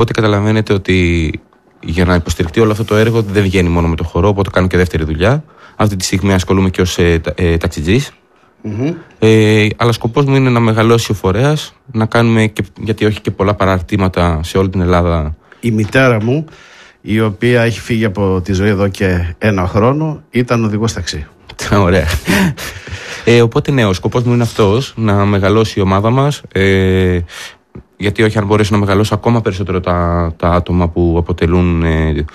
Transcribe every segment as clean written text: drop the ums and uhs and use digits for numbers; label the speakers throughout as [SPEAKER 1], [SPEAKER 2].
[SPEAKER 1] Οπότε καταλαβαίνετε ότι για να υποστηριχτεί όλο αυτό το έργο δεν βγαίνει μόνο με το χορό, οπότε κάνω και δεύτερη δουλειά. Αυτή τη στιγμή ασχολούμαι και ως ταξιτζής. Αλλά σκοπός μου είναι να μεγαλώσει ο φορέας, να κάνουμε και, γιατί όχι και πολλά παραρτήματα σε όλη την Ελλάδα. Η μητέρα μου, η οποία έχει φύγει από τη ζωή εδώ και 1 χρόνο, ήταν οδηγός ταξί. Ωραία. Οπότε ναι, ο σκοπός μου είναι αυτός, να μεγαλώσει η ομάδα μας. Γιατί όχι, αν μπορέσω να μεγαλώσω ακόμα περισσότερο τα άτομα που αποτελούν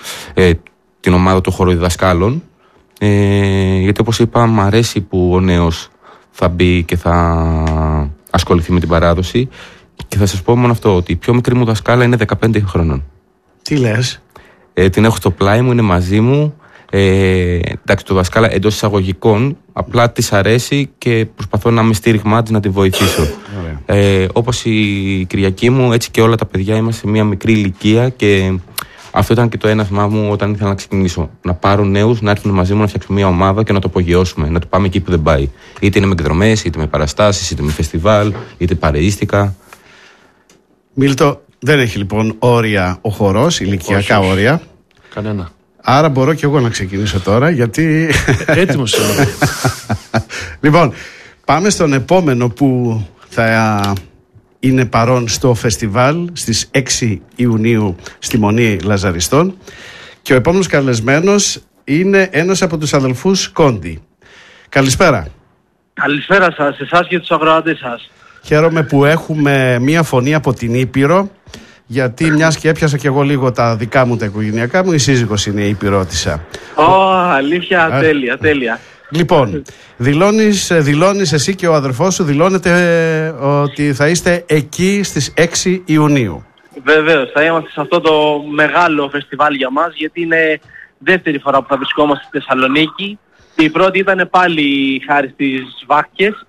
[SPEAKER 1] την ομάδα των χοροδιδασκάλων. Γιατί όπως είπα, μου αρέσει που ο νέος θα μπει και θα ασχοληθεί με την παράδοση. Και θα σας πω μόνο αυτό, ότι η πιο μικρή μου δασκάλα είναι 15 χρόνων. Τι λες? Την έχω στο πλάι μου, είναι μαζί μου. Εντάξει, το δασκάλα εντός εισαγωγικών, απλά της αρέσει και προσπαθώ να είμαι στήριγμά της, να τη βοηθήσω. Όπως η Κυριακή μου, έτσι και όλα τα παιδιά είμαστε σε μια μικρή ηλικία και αυτό ήταν και το έναυμά μου όταν ήθελα να ξεκινήσω. Να πάρω νέους, να έρθουν μαζί μου να φτιάξουμε μια ομάδα και να το απογειώσουμε, να το πάμε εκεί που δεν πάει. Είτε είναι με εκδρομές, είτε με παραστάσεις, είτε με φεστιβάλ, είτε παρεΐστικα. Μίλτο, δεν έχει λοιπόν όρια ο χορός, ηλικιακά όρια. Κανένα. Άρα μπορώ και εγώ να ξεκινήσω τώρα, γιατί... Έτοιμος είμαι. Λοιπόν, πάμε στον επόμενο που θα είναι παρόν στο φεστιβάλ στις 6 Ιουνίου στη Μονή Λαζαριστών. Και ο επόμενος καλεσμένος είναι ένας από τους αδελφούς Κόντι. Καλησπέρα. Καλησπέρα σας, εσάς και τους ακροατές σας. Χαίρομαι που έχουμε μία φωνή από την Ήπειρο, γιατί μιας και έπιασα και εγώ λίγο τα δικά μου, τα οικογενειακά μου, η σύζυγος είναι η Ήπειρότισσα. Αλήθεια, τέλεια. Λοιπόν, δηλώνεις εσύ και ο αδερφός σου, δηλώνετε ότι θα είστε εκεί στις 6 Ιουνίου. Βεβαίως, θα είμαστε σε αυτό το μεγάλο φεστιβάλ για μας, γιατί είναι δεύτερη φορά που θα βρισκόμαστε στη Θεσσαλονίκη. Η πρώτη ήταν πάλι χάρη στις Βάκκες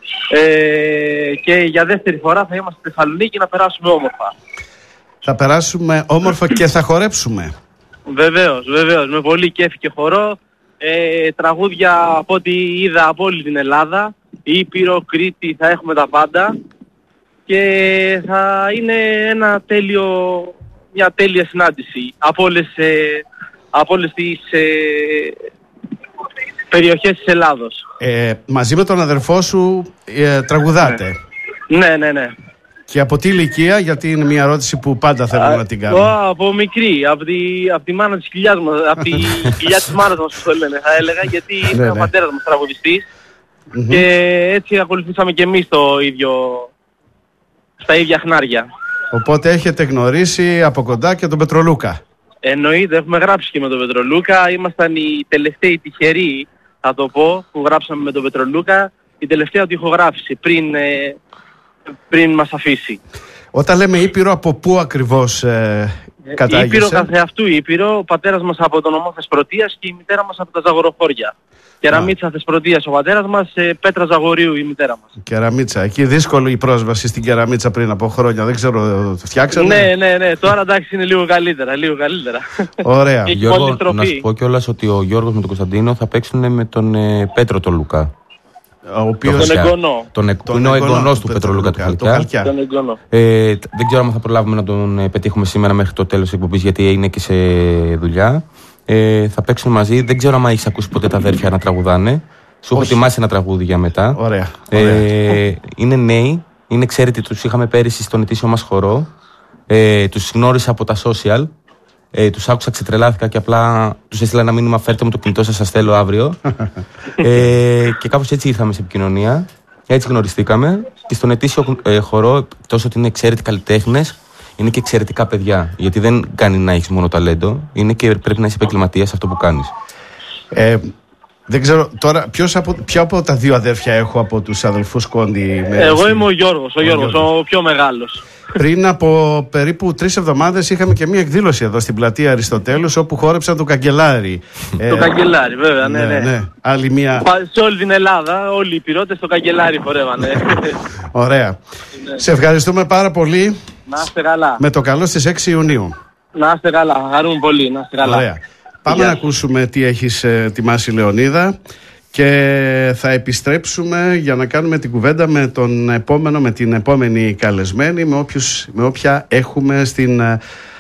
[SPEAKER 1] και για δεύτερη φορά θα είμαστε στη Θεσσαλονίκη να περάσουμε όμορφα. Θα περάσουμε όμορφα και θα χορέψουμε. Βεβαίως, με πολύ κέφι και χορό. Τραγούδια από ό,τι είδα από όλη την Ελλάδα, Ήπειρο, Κρήτη, θα έχουμε τα πάντα και θα είναι μια τέλεια συνάντηση από όλες τις περιοχές της Ελλάδος. Μαζί με τον αδερφό σου τραγουδάτε. Ναι. Και από τι ηλικία, γιατί είναι μια ερώτηση που πάντα θέλω να την κάνω. Από μικρή, από τη μάνα της κοιλιάς μας, από τη κοιλιά της μάνας μας, που το λένε, θα έλεγα, γιατί είναι ο πατέρας μας τραγουδιστής και έτσι ακολουθήσαμε και εμείς στα ίδια χνάρια. Οπότε έχετε γνωρίσει από κοντά και τον Πετρολούκα. Εννοείται, έχουμε γράψει και με τον Πετρολούκα, ήμασταν οι τελευταίοι τυχεροί, θα το πω, που γράψαμε με τον Πετρολούκα, η τελευταία του ηχογράφηση πριν μας αφήσει. Όταν λέμε Ήπειρο, από πού ακριβώς κατάγεσαι? Ήπειρο καθεαυτού Ήπειρο, ο πατέρας μας από τον νομό Θεσπρωτείας και η μητέρα μας από τα Ζαγοροχώρια. Κεραμίτσα Θεσπρωτείας ο πατέρας μας, Πέτρα Ζαγορίου η μητέρα μας. Κεραμίτσα, εκεί δύσκολη η πρόσβαση στην Κεραμίτσα πριν από χρόνια, δεν ξέρω, φτιάξανε? Ναι, τώρα εντάξει είναι λίγο καλύτερα. Ωραία. Γιώργο, να σου πω κιόλας ότι ο Γιώργος με τον Κωνσταντίνο θα παίξουν με τον Πέτρο τον Λουκά. Τον είναι ο εγγονός του Πετρολούκα του Χαλκιά. Δεν ξέρω αν θα προλάβουμε να τον πετύχουμε σήμερα μέχρι το τέλος της εκπομπής, γιατί είναι και σε δουλειά. Θα παίξουν μαζί. Δεν ξέρω αν έχεις ακούσει ποτέ τα αδέρφια να τραγουδάνε. Σου έχω ετοιμάσει ένα τραγούδι για μετά. Ωραία. Είναι νέοι, είναι εξαίρετοι. Τους είχαμε πέρυσι στον ετήσιο μας χορό. Τους γνώρισα από τα social. Τους άκουσα, ξετρελάθηκα και απλά τους έστειλα ένα μήνυμα: φέρτε μου το κινητό σας θέλω αύριο. Και κάπως έτσι ήρθαμε σε επικοινωνία. Έτσι γνωριστήκαμε. Και στον ετήσιο χορό, τόσο ότι είναι εξαίρετοι καλλιτέχνες, είναι και εξαιρετικά παιδιά. Γιατί δεν κάνει να έχεις μόνο ταλέντο, είναι και πρέπει να είσαι επαγγελματίας σε αυτό που κάνεις. Δεν ξέρω τώρα ποιο από τα δύο αδέρφια έχω από τους αδελφούς Κόντι. Εγώ είμαι ο Γιώργος, ο πιο μεγάλος. Πριν από περίπου 3 εβδομάδες είχαμε και μία εκδήλωση εδώ στην πλατεία Αριστοτέλους, όπου χόρεψαν το Καγκελάρι. Το Καγκελάρι, βέβαια, ναι. Άλλη μία... Σε όλη την Ελλάδα, όλοι οι πυρώτες το Καγκελάρι χορεύανε. Ωραία. Σε ευχαριστούμε πάρα πολύ. Να είστε καλά. Με το καλό στις 6 Ιουνίου. Να είστε καλά, χαρούμε πολύ, να είστε καλά. Ωραία. Πάμε να ακούσουμε τι έχεις ετοιμάσει, Λεωνίδα.
[SPEAKER 2] και θα επιστρέψουμε για να κάνουμε την κουβέντα με την επόμενη καλεσμένη, με όποια έχουμε στην